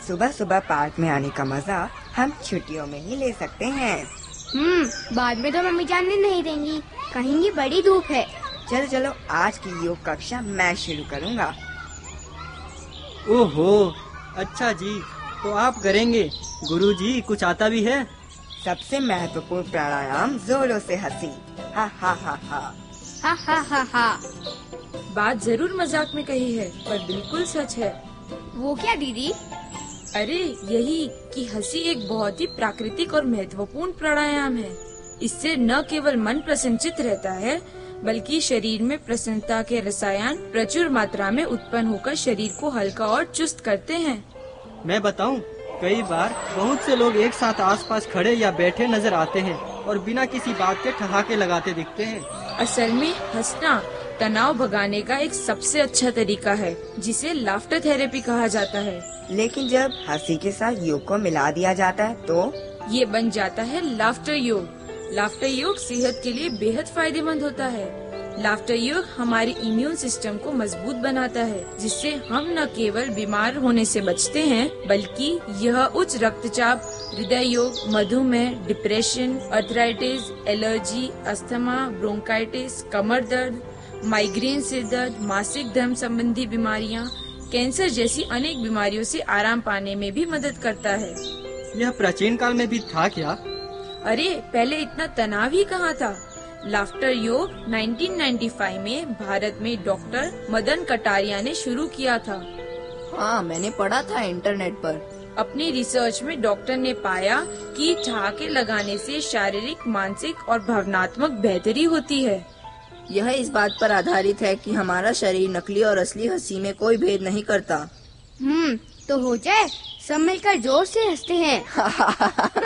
सुबह सुबह पार्क में आने का मजा हम छुट्टियों में ही ले सकते हैं। बाद में तो मम्मी जानने नहीं देंगी, कहेंगी बड़ी धूप है। चलो चलो, आज की योग कक्षा मैं शुरू करूँगा। ओहो, अच्छा जी, तो आप करेंगे। गुरुजी, कुछ आता भी है? सबसे महत्वपूर्ण प्राणायाम जोरों से हंसी, हा हा हा हा। हा हा हा हा। बात जरूर मजाक में कही है, पर बिल्कुल सच है। वो क्या दीदी? अरे यही कि हंसी एक बहुत ही प्राकृतिक और महत्वपूर्ण प्राणायाम है। इससे न केवल मन प्रसन्नचित रहता है, बल्कि शरीर में प्रसन्नता के रसायन प्रचुर मात्रा में उत्पन्न होकर शरीर को हल्का और चुस्त करते हैं। मैं बताऊं, कई बार बहुत से लोग एक साथ आसपास खड़े या बैठे नजर आते हैं और बिना किसी बात के ठहाके लगाते दिखते हैं। असल में हंसना तनाव भगाने का एक सबसे अच्छा तरीका है, जिसे लाफ्टर थेरेपी कहा जाता है। लेकिन जब हंसी के साथ योग को मिला दिया जाता है तो ये बन जाता है लाफ्टर योग। लाफ्टर योग सेहत के लिए बेहद फायदेमंद होता है। लाफ्टर योग हमारे इम्यून सिस्टम को मजबूत बनाता है, जिससे हम न केवल बीमार होने से बचते हैं, बल्कि यह उच्च रक्तचाप, हृदय रोग, मधुमेह, depression, arthritis, allergy, asthma, bronchitis, कमर दर्द, माइग्रेन, सिर दर्द, मासिक धर्म संबंधी बीमारियां, कैंसर जैसी अनेक बीमारियों से आराम पाने में भी मदद करता है। यह प्राचीन काल में भी था क्या? अरे पहले इतना तनाव ही कहाँ था। लाफ्टर योग 1995 में भारत में डॉक्टर मदन कटारिया ने शुरू किया था। हाँ, मैंने पढ़ा था इंटरनेट पर। अपनी रिसर्च में डॉक्टर ने पाया कि ठहाके लगाने से शारीरिक, मानसिक और भावनात्मक बेहतरी होती है। यह इस बात पर आधारित है कि हमारा शरीर नकली और असली हंसी में कोई भेद नहीं करता। तो हो जाए, सब मिलकर जोर से हंसते हैं।